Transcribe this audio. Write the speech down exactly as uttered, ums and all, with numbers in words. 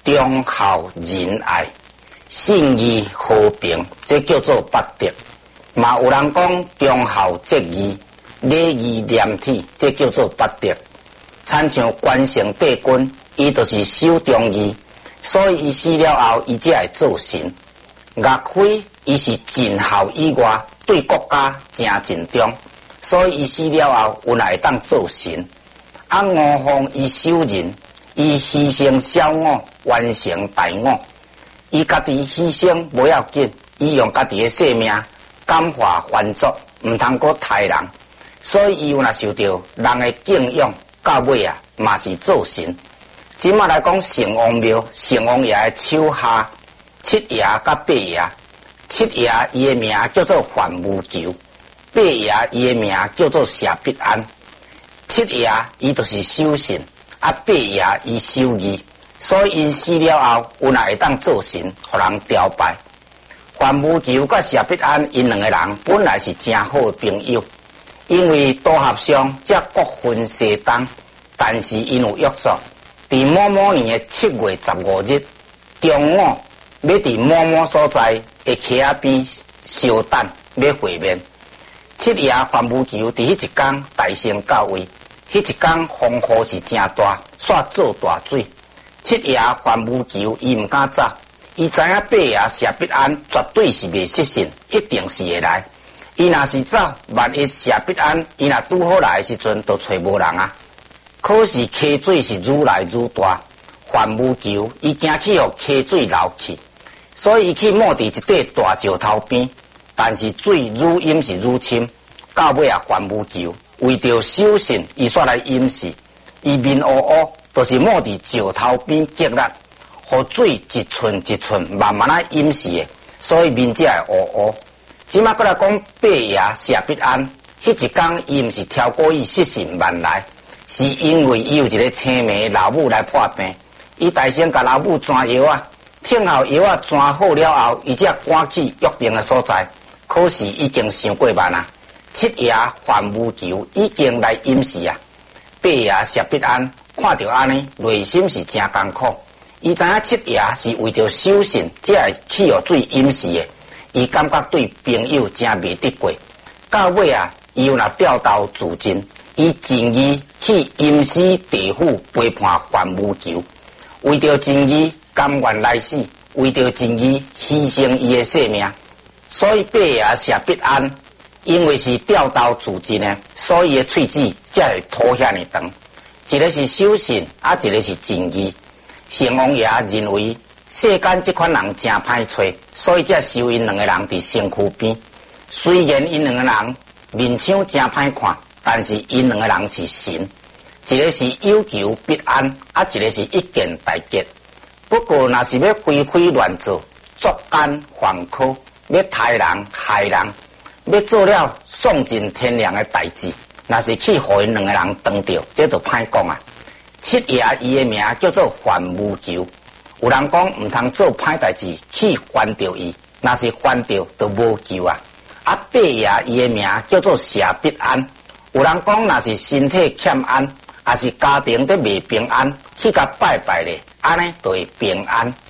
忠孝仁爱、信义和平，这叫做八德。嘛有人讲忠孝节义、礼义廉耻，这叫做八德。参像关圣帝君，伊就是守忠义，所以伊死了后，伊才会做神。岳飞伊是尽孝以外，对国家诚尽忠，所以伊死了后，有来会当做神。啊，吴凤伊守仁，伊牺牲小我，完成大我。伊家己牺牲不要紧，伊用家己的性命感化凡俗，毋通过害人，所以伊有若受到人的敬仰，到尾啊嘛是做神。即马来讲城隍庙，城隍爷的手下七爷甲八爷，七爷伊的名叫做范无求，八爷伊的名叫做谢必安。七爷伊就是守神，啊八爷伊守义，所以因死了后，有若会当做神，互人朝拜。范无求甲谢必安因两个人本来是真好的朋友，因为赌合上才各分西东，但是因有约束，伫某某年的七月十五日中午，要伫某某所在的溪仔边相等，要会面。七爷范无求伫迄一天大胜到位，迄一天风雨是真大，煞做大水。七爷范无求伊毋敢走，伊知影八爷谢必安绝对是袂失信，一定是会来。伊若是走，万一谢必安伊若拄好来的时阵，就找无人啊。可是溪水是愈来愈大，范无求伊惊去互溪水流去，所以伊去摸伫一块大石头边。但是水愈淹是愈深，到尾啊，范无求为着守信，伊煞来淹死，伊面乌乌，就是摸伫石头边激力，互水一寸一寸慢慢啊淹死的，所以面才会乌乌。即马过来讲八爷谢必安，迄一天伊毋是超过伊失信万来，是因为伊有一个青梅老母来破病，伊大声甲老母转药啊，听候药啊转好了后，伊才赶去约定的所在。可是已经伤过慢啊！七爷范无求已经来淹死啊！八爷谢必安看到安尼，内心是真艰苦。伊知影七爷是为着守信，才会去互水淹死的。伊感觉对朋友真袂得过。到尾啊，伊有若掉刀自尽，伊尽义去淹死地府陪伴范无求，为着正义甘愿来死，为着正义牺牲伊的性命。所以八爷谢必安，因为是掉刀自尽呢，所以的喙齿才会吐遐尼长。一个是守信，啊一个是正义。城隍爷认为世间这款人真歹找，所以才收因两个人伫身躯边。虽然因两个人面相真歹看，但是因两个人是神。一个是有求必安，啊一个是一件大吉。不过若是要非非乱做，作奸犯科。要杀人害人，要做了丧尽天良的代志，若是去互因两个人当着，这就歹讲啊。七爷伊的名叫做范无求，有人讲毋通做歹代志去犯着伊，若是犯着就无救啊。啊，八爷伊的名叫做谢必安，有人讲若是身体欠安，还是家庭得未平安，去甲拜拜咧，安尼就会平安。